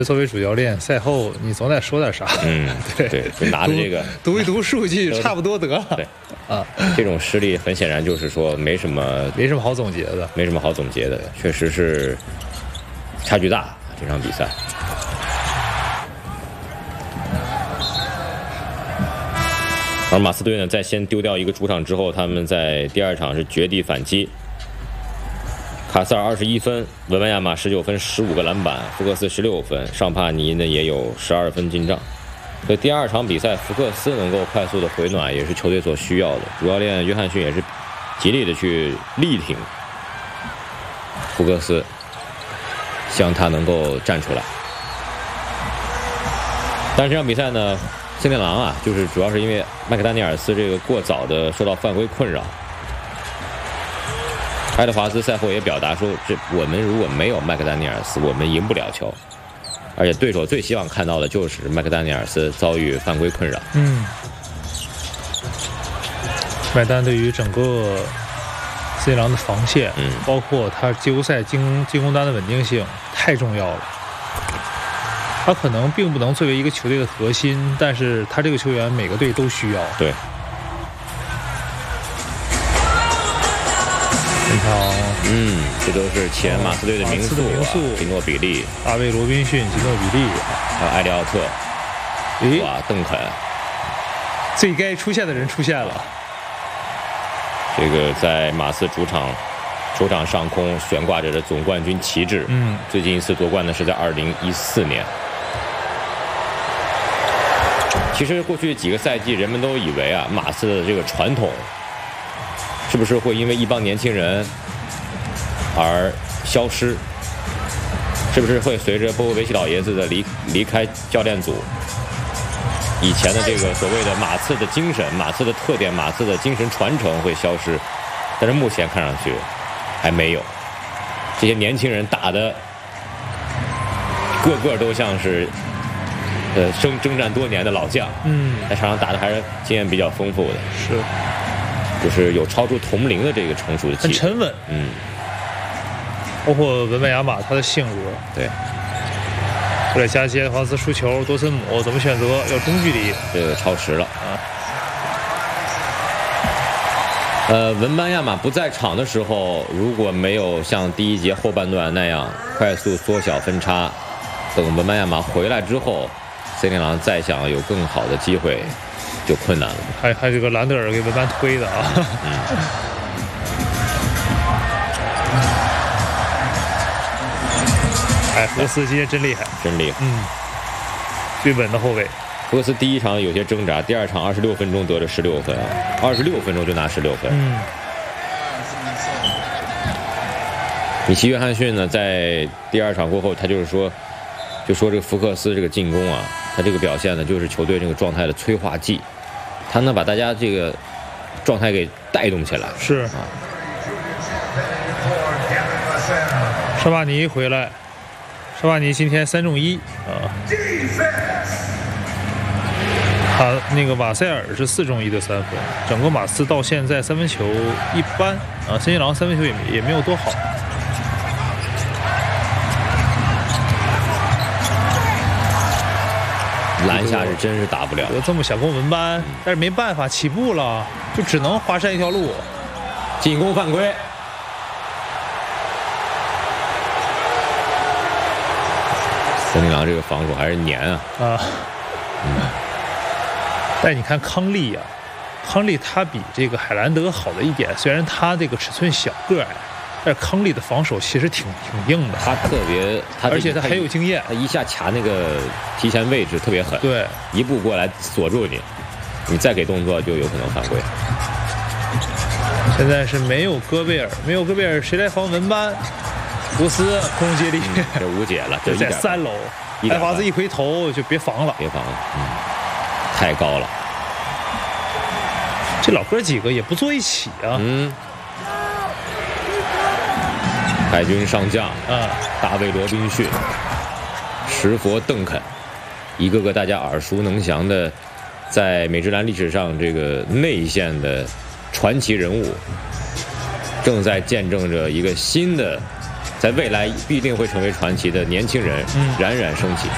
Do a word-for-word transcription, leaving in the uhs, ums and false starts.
作为主教练，赛后你总得说点啥。 嗯，对对，就拿着这个读一读数据，差不多得了。 对， 啊， 这种失利很显然就是说没什么， 没什么好总结的， 没什么好总结的，确实是差距大这场比赛。而马刺队呢，在先丢掉一个主场之后，他们在第二场是绝地反击。卡塞尔二十一分，文班亚马十九分，十五个篮板，福克斯十六分，尚帕尼呢也有十二分进账。所以第二场比赛，福克斯能够快速的回暖，也是球队所需要的。主教练约翰逊也是极力的去力挺福克斯，希望他能够站出来。但是这场比赛呢，森林狼啊，就是主要是因为麦克丹尼尔斯这个过早的受到犯规困扰。爱德华兹赛后也表达说，这我们如果没有麦克丹尼尔斯，我们赢不了球。而且对手最希望看到的就是麦克丹尼尔斯遭遇犯规困扰。 嗯，麦丹对于整个森林狼的防线，嗯，包括他季后赛进进攻端的稳定性太重要了。他可能并不能作为一个球队的核心，但是他这个球员每个队都需要。 对。嗯，这都是前马刺队的名宿，吉诺比利、 大卫罗宾逊、吉诺比利， 还有艾利奥特，哇，邓肯， 最该出现的人出现了。 这个在马刺主场，球场上空悬挂着的总冠军旗帜。嗯，最近一次夺冠呢是在二零一四年。其实过去几个赛季，人们都以为啊，马刺的这个传统是不是会因为一帮年轻人而消失？是不是会随着波波维奇老爷子的离离开教练组，以前的这个所谓的马刺的精神、马刺的特点、马刺的精神传承会消失？但是目前看上去还没有。这些年轻人打的个个都像是呃征征战多年的老将，嗯，在场上打的还是经验比较丰富的， 是。 就是有超出同龄的这个成熟的气质， 很沉稳。 嗯， 包括文班亚马他的性格， 对。 布莱加基、华斯输球，多森姆怎么选择？要中距离， 这个超时了啊。呃，文班亚马不在场的时候，如果没有像第一节后半段那样快速缩小分差，等文班亚马回来之后，森林狼再想有更好的机会就困难了。 还还这个兰德尔给文班推的啊。嗯。哎，福克斯今天真厉害， 真厉害。 嗯。最稳的后卫。 福克斯第一场有些挣扎，第二场二十六分钟得了十六分啊，二十六分钟就拿十六分。嗯。米奇约翰逊呢，在第二场过后，他就是说，就说这个福克斯这个进攻啊，他这个表现呢，就是球队这个状态的催化剂。他能把大家这个状态给带动起来。 是啊。沙巴尼回来，沙巴尼今天三中一啊。他那个马塞尔是四中一的三分，整个马刺到现在三分球一般啊，森林狼三分球也也没有多好。 篮下是真是打不了。 我这么想攻文班，但是没办法，起步了，就只能华山一条路。 进攻犯规。森林狼这个防守还是黏啊。啊。 嗯。但你看康利啊，康利他比这个海兰德好的一点，虽然他这个尺寸小个矮，但是康利的防守其实挺挺硬的。 他特别，他而且他很有经验， 他一下卡那个提前位置特别狠， 对， 一步过来锁住你，你再给动作就有可能犯规。 现在是没有戈贝尔，没有戈贝尔，谁来防文班？福斯空中接力， 嗯、这无解了， 这在三楼，艾华兹一回头就别防了， 别防了，嗯。太高了， 这老哥几个也不坐一起啊。嗯， 海军上将啊，大卫罗宾逊、石佛邓肯，一个个大家耳熟能详的，在美职篮历史上这个内线的传奇人物，正在见证着一个新的，在未来必定会成为传奇的年轻人冉冉升起。